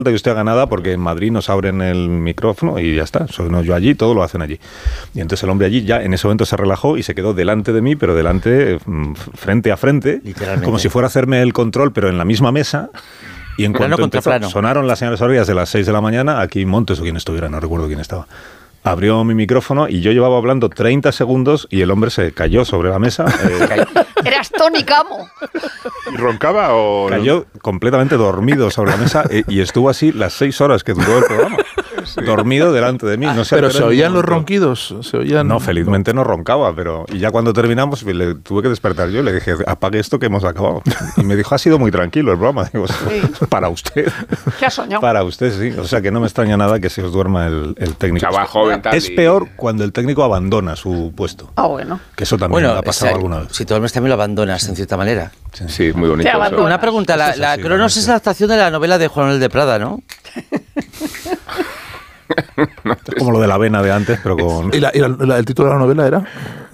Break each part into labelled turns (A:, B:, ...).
A: que usted haga nada porque en Madrid nos abren el micrófono y ya está. Soy yo allí, todo lo hacen allí. Y entonces el hombre allí ya en ese momento se relajó y se quedó delante de mí, pero delante, frente a frente, como si fuera a hacerme el control, pero en la misma mesa. Y en cuanto sonaron las señales horarias de las 6 de la mañana, aquí Montes o quien estuviera, no recuerdo quién estaba, abrió mi micrófono y yo llevaba hablando 30 segundos y el hombre se cayó sobre la mesa.
B: ¿Eras Tony Camo?
C: ¿Y roncaba o...?
A: Cayó completamente dormido sobre la mesa y estuvo así las 6 horas que duró el programa. Sí. Dormido delante de mí. No sé,
D: ¿pero se oían los ronquidos? ¿Se oían?
A: No, felizmente no roncaba, pero... Y ya cuando terminamos le tuve que despertar yo, le dije, apague esto que hemos acabado. Y me dijo, ha sido muy tranquilo el programa. Digo, sí. Para usted.
B: ¿Qué has soñado?
A: Para usted, sí. O sea que no me extraña nada que se os duerma el técnico.
E: Chaval joven,
A: es peor cuando el técnico abandona su puesto.
B: Ah, bueno.
A: Que eso también ha pasado alguna vez.
F: Si tú duermes también lo abandonas, en cierta manera.
E: Sí, muy bonito.
F: Una pregunta, la Cronos es la adaptación de la novela de Juan Manuel de Prada, ¿no?
A: No, es como lo de la avena de antes, pero con...
D: ¿Y el título de la novela era?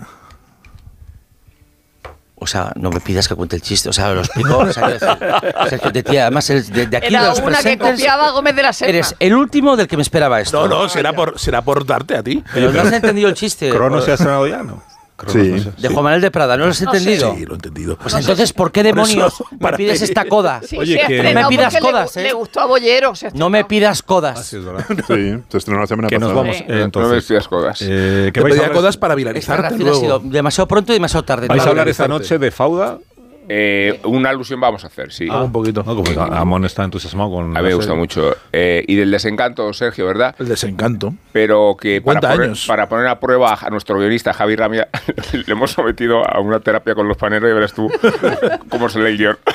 F: O sea, no me pidas que cuente el chiste, o sea, lo explico. O sea, Sergio, de ti, además, de aquí
B: era
F: de los
B: una que copiaba a Gómez de la Serna.
F: Eres el último del que me esperaba esto.
D: No, será por darte a ti.
F: Pero no has entendido el chiste.
A: ¿Cronos se ha estrenado ya, no?
D: Sí,
F: no sé. De Juan Manuel de Prada, ¿no lo has entendido?
D: Sí, lo he entendido.
F: Pues entonces, ¿por qué demonios me pides esta coda?
B: Sí,
A: oye, que
F: no me pidas codas,
B: le gustó a Bollero.
F: No me pidas codas.
A: Sí, es verdad.
C: Sí, se estrenó la semana
A: que
C: pasada.
A: Nos vamos, entonces,
E: no me pidas codas.
A: ¿qué
D: te pedía codas para viralizarte
F: Esta
D: luego.
F: ha sido demasiado pronto y demasiado tarde.
A: ¿Vais a hablar esta noche de Fauda?
E: Una alusión vamos a hacer, sí.
D: Un poquito.
A: No, como Amón está entusiasmado con...
E: A mí me gusta mucho. Y del desencanto, Sergio, ¿verdad?
D: El desencanto.
E: Pero que para poner a prueba a nuestro guionista Javi Ramia, le hemos sometido a una terapia con los paneros y verás tú cómo se lee el guión.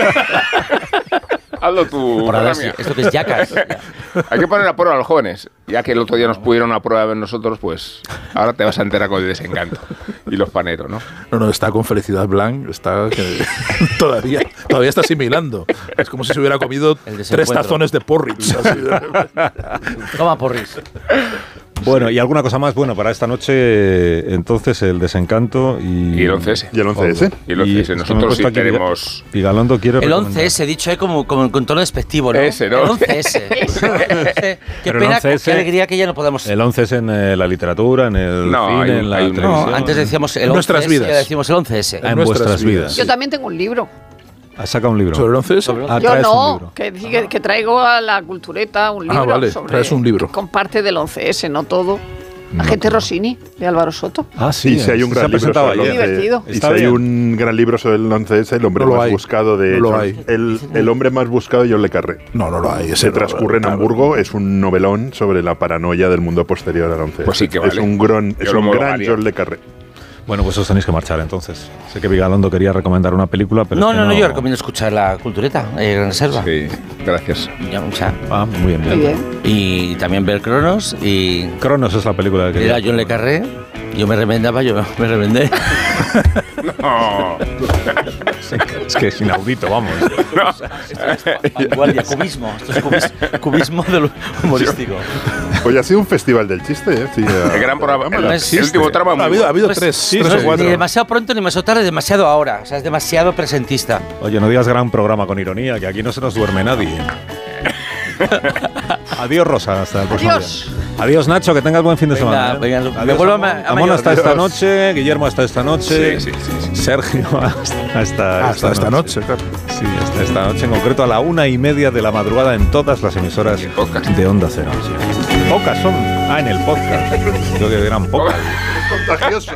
E: Hazlo tú, Ramia.
F: Esto que es Jackass.
E: Hay que poner a prueba a los jóvenes. Ya que el otro día nos pudieron a prueba de nosotros, pues ahora te vas a enterar con el desencanto. Y los paneros, ¿no?
D: No, está con Felicidad Blanc, está todavía está asimilando. Es como si se hubiera comido 3 tazones de porridge.
F: Toma porridge.
A: Bueno, y alguna cosa más, bueno, para esta noche, entonces, el desencanto y
E: el 11S.
C: Y el 11S.
E: Y el 11S. Nosotros sí tenemos...
A: Pigalondo quiere
F: el 11S, dicho como con tono despectivo, ¿no?
E: Ese, ¿no?
F: El 11S. Qué pena, qué alegría que ya no podamos...
A: El 11S en la literatura, en el cine, en la televisión.
F: No, antes decíamos el 11S,
D: nuestras vidas.
F: y ahora decimos el 11S.
A: En vuestras vidas.
B: Yo también tengo un libro.
A: ¿Has sacado un libro?
D: ¿Sobre el 11S?
B: Yo no, que traigo a la cultureta un libro.
D: Vale,
B: sobre,
D: traes un libro.
B: Con parte del 11S, no todo. Agente Rossini, de Álvaro Soto.
A: Ah, sí,
C: si hay un gran libro sobre el 11S. Y si hay un gran libro sobre el 11S, el hombre más buscado de...
D: No lo hay.
C: El hombre más buscado de John le Carré.
D: No lo hay.
C: Se transcurre en Hamburgo, es un novelón sobre la paranoia del mundo posterior al 11S.
E: Pues sí que vale.
C: Es un gran John le Carré.
A: Bueno, pues os tenéis que marchar entonces. Sé que Vigalondo quería recomendar una película, pero...
F: No, yo recomiendo escuchar la cultureta, Gran Reserva.
E: Sí, gracias.
A: Muy bien.
F: Y también ver Cronos y...
A: Cronos es la película que...
F: Era John le Carré, yo me remendaba, yo me remendé.
E: No.
A: Es que es inaudito, vamos.
E: No.
F: Vanguardia, cubismo. Esto es cubismo del humorístico.
C: Hoy ha sido un festival del chiste, ¿eh? Sí,
E: el gran programa. El último tramo.
D: Ha habido tres o cuatro.
F: Ni demasiado pronto, ni demasiado tarde, demasiado ahora. O sea, es demasiado presentista.
A: Oye, no digas gran programa con ironía, que aquí no se nos duerme nadie. Adiós, Rosa, hasta el próximo día. Adiós, Nacho, que tengas buen fin de semana.
F: Venga,
A: Amón hasta esta noche, Guillermo hasta esta noche,
E: sí.
A: Sergio hasta
D: esta noche, claro.
A: Sí, hasta esta noche, en concreto a la 1:30 de la madrugada en todas las emisoras de Onda Cero. Pocas son. En el podcast. Creo que eran pocas.
C: Es contagioso.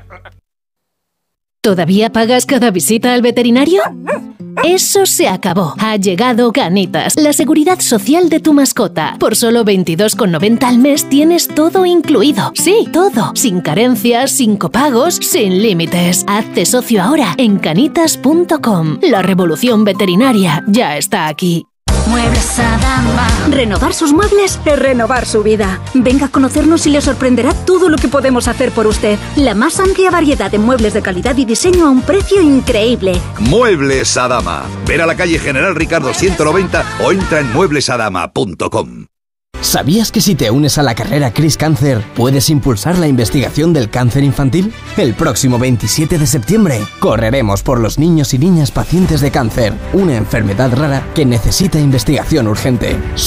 G: ¿Todavía pagas cada visita al veterinario? Eso se acabó. Ha llegado Canitas, la seguridad social de tu mascota. Por solo 22,90 al mes tienes todo incluido. Sí, todo. Sin carencias, sin copagos, sin límites. Hazte socio ahora en canitas.com. La revolución veterinaria ya está aquí.
H: Muebles Adama. Renovar sus muebles es renovar su vida. Venga a conocernos y le sorprenderá todo lo que podemos hacer por usted. La más amplia variedad de muebles de calidad y diseño a un precio increíble.
I: Muebles Adama. Ven a la calle General Ricardo 190 o entra en mueblesadama.com. ¿Sabías que si te unes a la carrera Chris Cancer, puedes impulsar la investigación del cáncer infantil? El próximo 27 de septiembre, correremos por los niños y niñas pacientes de cáncer, una enfermedad rara que necesita investigación urgente.